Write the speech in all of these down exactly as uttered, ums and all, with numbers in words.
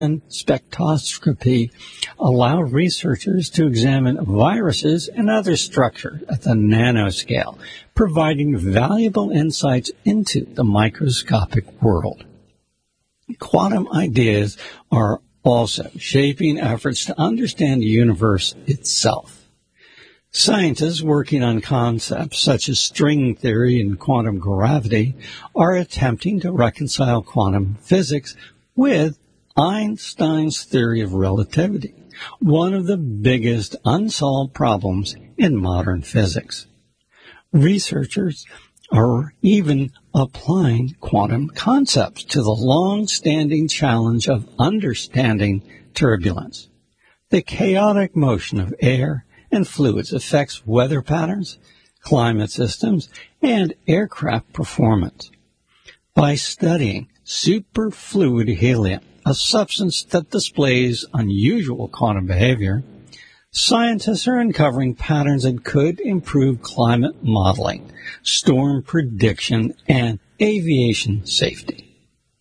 and spectroscopy allow researchers to examine viruses and other structures at the nanoscale, providing valuable insights into the microscopic world. Quantum ideas are also shaping efforts to understand the universe itself. Scientists working on concepts such as string theory and quantum gravity are attempting to reconcile quantum physics with Einstein's theory of relativity, one of the biggest unsolved problems in modern physics. Researchers are even applying quantum concepts to the long-standing challenge of understanding turbulence. The chaotic motion of air and fluids affects weather patterns, climate systems, and aircraft performance. By studying superfluid helium, a substance that displays unusual quantum behavior, scientists are uncovering patterns that could improve climate modeling, storm prediction, and aviation safety.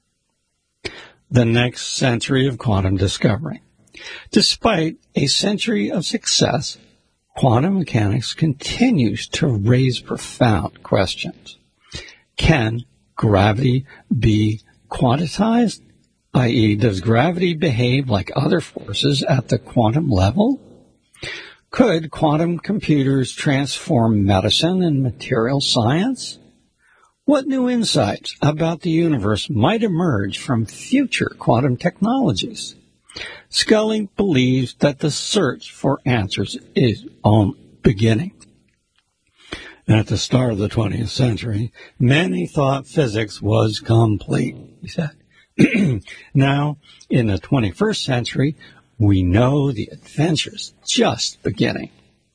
The next century of quantum discovery. Despite a century of success, quantum mechanics continues to raise profound questions. Can gravity be quantized? that is, does gravity behave like other forces at the quantum level? Could quantum computers transform medicine and material science? What new insights about the universe might emerge from future quantum technologies? Scully believes that the search for answers is only beginning. At the start of the twentieth century, many thought physics was complete, he said. Now, in the twenty-first century, we know the adventure's just beginning.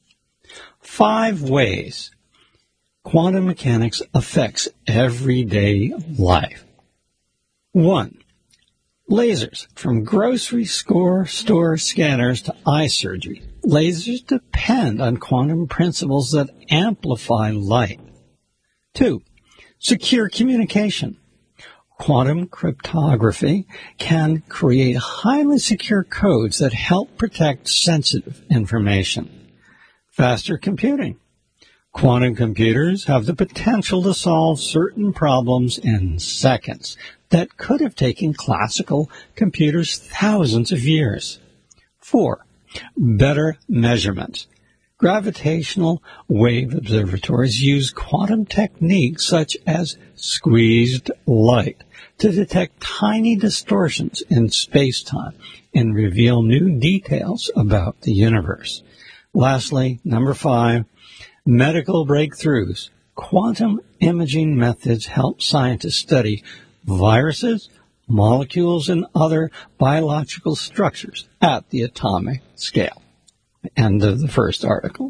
Five ways quantum mechanics affects everyday life. One, lasers. From grocery store, store scanners to eye surgery, lasers depend on quantum principles that amplify light. Two, secure communication. Quantum cryptography can create highly secure codes that help protect sensitive information. Faster computing. Quantum computers have the potential to solve certain problems in seconds that could have taken classical computers thousands of years. Four, better measurement. Gravitational wave observatories use quantum techniques such as squeezed light to detect tiny distortions in space-time and reveal new details about the universe. Lastly, number five, medical breakthroughs. Quantum imaging methods help scientists study viruses, molecules, and other biological structures at the atomic scale. End of the first article.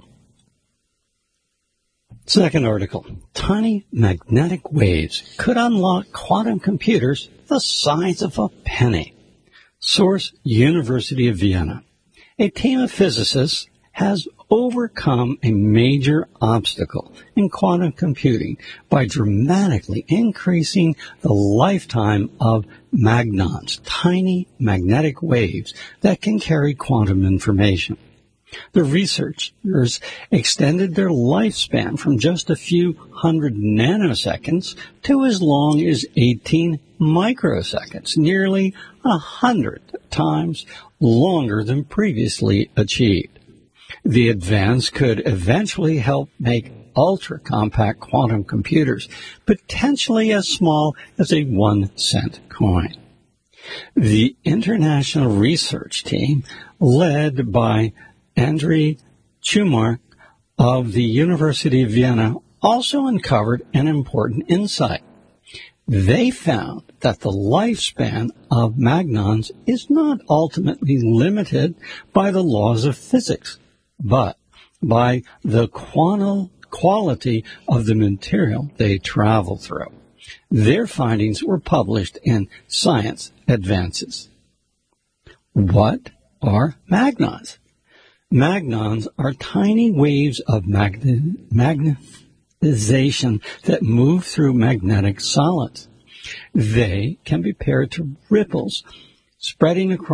Second article. Tiny magnetic waves could unlock quantum computers the size of a penny. Source, University of Vienna. A team of physicists has overcome a major obstacle in quantum computing by dramatically increasing the lifetime of magnons, tiny magnetic waves that can carry quantum information. The researchers extended their lifespan from just a few hundred nanoseconds to as long as eighteen microseconds, nearly a hundred times longer than previously achieved. The advance could eventually help make ultra-compact quantum computers, potentially as small as a one-cent coin. The international research team, led by Andrei Chumark of the University of Vienna, also uncovered an important insight. They found that the lifespan of magnons is not ultimately limited by the laws of physics, but by the quantum quality of the material they travel through. Their findings were published in Science Advances. What are magnons? Magnons are tiny waves of magne- magnetization that move through magnetic solids. They can be paired to ripples spreading across